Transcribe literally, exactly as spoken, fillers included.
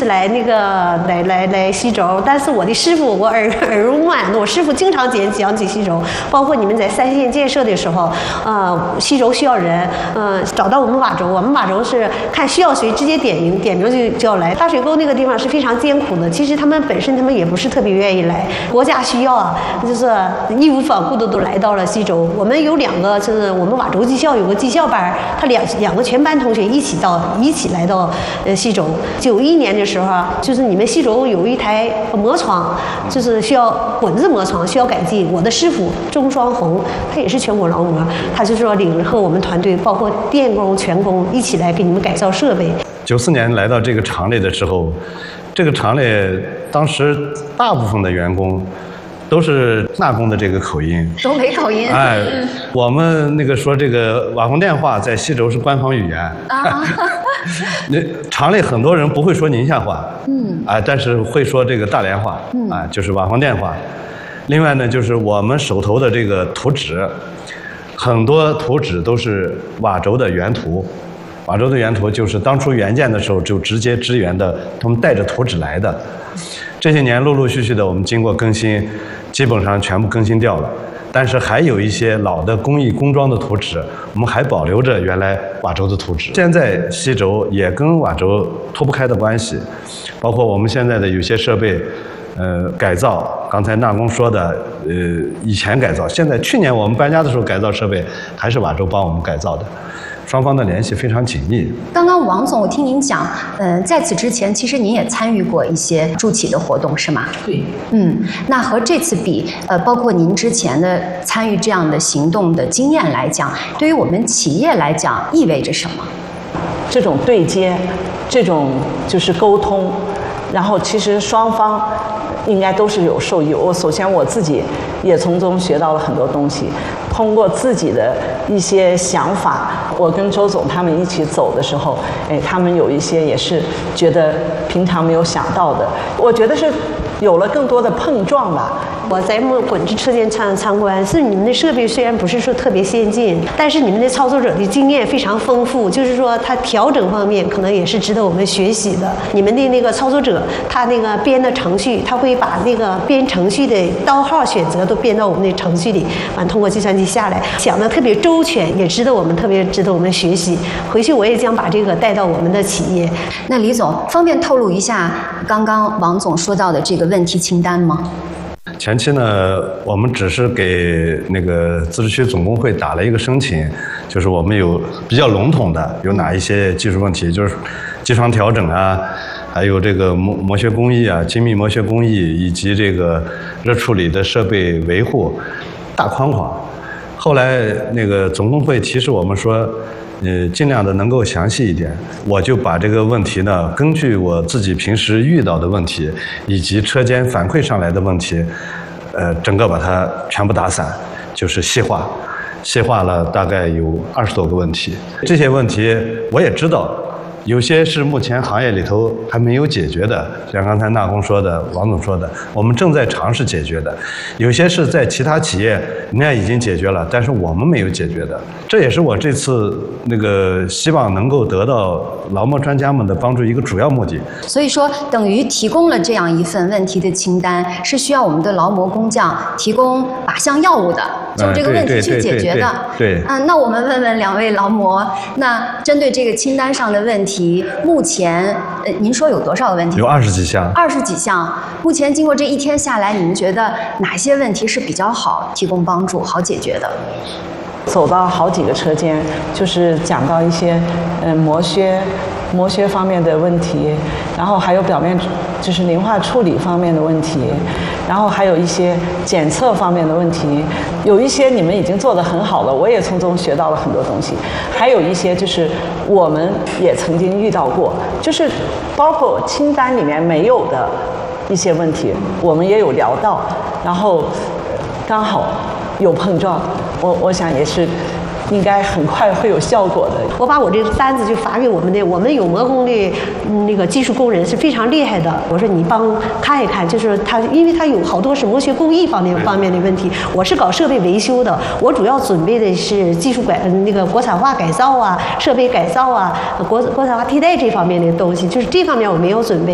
次来那个来来来西周，但是我的师傅我耳耳濡目染的，我师傅经常讲讲起西周，包括你们在三线建设的时候，呃，西周需要人，嗯、呃，找到我们瓦轴，我们瓦轴是看需要谁直接点名，点名就就要来。大水沟那个地方是非常艰苦的，其实他们本身他们也不是特别愿意来，国家需要啊，就是义无反顾的都来到了西周。我们有两个，就是我们瓦轴技校有个技校班，他两两个全班同学一起到一起来到呃西周。九一年的时候啊，就是你们西周有一台磨床，就是需要滚子磨床需要改进。我的师傅钟双红，他也是全国劳模，他就说领和我们团队包括电工、全工一起来给你们改造设备。 九四年来到这个厂里的时候，这个厂里当时大部分的员工都是纳工的这个口音， 东北口音。 哎，我们那个说这个瓦工电话在西周是官方语言啊。那厂里很多人不会说宁夏话，嗯，啊，但是会说这个大连话，嗯，啊，就是瓦工电话。另外呢，就是我们手头的这个图纸，很多图纸都是瓦轴的原图。瓦轴的原图就是当初原建的时候就直接支援的，他们带着图纸来的。这些年陆陆续续的我们经过更新，基本上全部更新掉了。但是还有一些老的工艺工装的图纸，我们还保留着原来瓦轴的图纸。现在西轴也跟瓦轴脱不开的关系，包括我们现在的有些设备，呃，改造，刚才纳工说的，呃，以前改造，现在去年我们搬家的时候改造设备还是瓦轴帮我们改造的。双方的联系非常紧密。 刚刚王总，我听您讲，嗯、呃，在此之前，其实您也参与过一些助企的活动，是吗？ 对。 嗯，那和这次比，呃，包括您之前的参与这样的行动的经验来讲，对于我们企业来讲，意味着什么？ 这种对接，这种就是沟通，然后其实双方应该都是有受益。我首先我自己也从中学到了很多东西，通过自己的一些想法，我跟周总他们一起走的时候，哎，他们有一些也是觉得平常没有想到的，我觉得是有了更多的碰撞吧。 我在我们滚制车间参参观，是你们的设备虽然不是说特别先进，但是你们的操作者的经验非常丰富，就是说它调整方面可能也是值得我们学习的。你们的那个操作者，他那个编的程序，他会把那个编程序的刀号选择都编到我们的程序里，完通过计算机下来，想的特别周全，也值得我们特别值得我们学习。回去我也将把这个带到我们的企业。 那李总，方便透露一下刚刚王总说到的这个问题清单吗？ 前期呢，我们只是给那个自治区总工会打了一个申请，就是我们有比较笼统的有哪一些技术问题，就是机床调整啊，还有这个磨磨削工艺啊，精密磨削工艺，以及这个热处理的设备维护，大框框。后来那个总工会提示我们说，呃，尽量的能够详细一点，我就把这个问题呢，根据我自己平时遇到的问题，以及车间反馈上来的问题，呃，整个把它全部打散，就是细化，细化了大概有二十多个问题。这些问题我也知道，有些是目前行业里头还没有解决的，像刚才纳工说的，王总说的，我们正在尝试解决的；有些是在其他企业人家已经解决了，但是我们没有解决的。这也是我这次那个希望能够得到劳模专家们的帮助一个主要目的。 所以说，等于提供了这样一份问题的清单，是需要我们的劳模工匠提供靶向药物的，就这个问题去解决的。 对。 啊，那我们问问两位劳模，那针对这个清单上的问题，目前呃，您说有多少个问题？ 有二十几项。 二十几项。目前经过这一天下来，你们觉得哪些问题是比较好提供帮助、好解决的？ 走到好几个车间，就是讲到一些嗯磨削、磨削方面的问题，然后还有表面就是磷化处理方面的问题，然后还有一些检测方面的问题，有一些你们已经做得很好了，我也从中学到了很多东西，还有一些就是我们也曾经遇到过，就是包括清单里面没有的一些问题，我们也有聊到，然后刚好有碰撞，我我想也是应该很快会有效果的。 我把我这个单子就发给我们的，我们有磨工的那个技术工人是非常厉害的。我说你帮看一看，就是他，因为他有好多是磨削工艺方面方面的问题。我是搞设备维修的，我主要准备的是技术改那个国产化改造啊、设备改造啊、国国产化替代这方面的东西，就是这方面我没有准备。